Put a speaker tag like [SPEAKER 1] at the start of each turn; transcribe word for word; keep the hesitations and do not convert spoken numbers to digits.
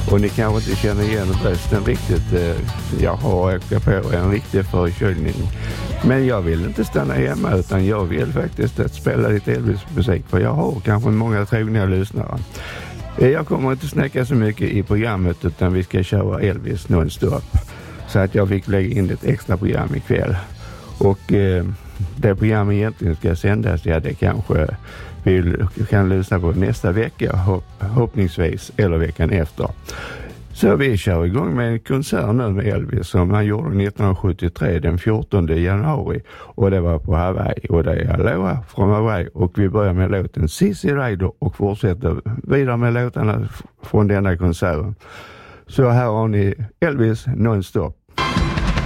[SPEAKER 1] Och ni kanske inte känner igen rösten riktigt. Jag har åkt på en riktig förkylning. Men jag vill inte stanna hemma utan jag vill faktiskt att spela lite Elvis-musik. För jag har kanske många trogna lyssnare. Jag kommer inte snacka så mycket i programmet utan vi ska köra Elvis nonstop. Så att jag fick lägga in ett extra program ikväll. Och eh, det programmet egentligen ska sändas, ja det kanske vi kan lyssna på nästa vecka hopp, hoppningsvis eller veckan efter. Så vi kör igång med en konsert nu med Elvis som han gjorde nittonhundrasjuttiotre den fjortonde januari och det var på Hawaii och det är Aloha från Hawaii och vi börjar med låten Sissy Rider och fortsätter vidare med låtarna från denna konserten. Så här har ni Elvis nonstop.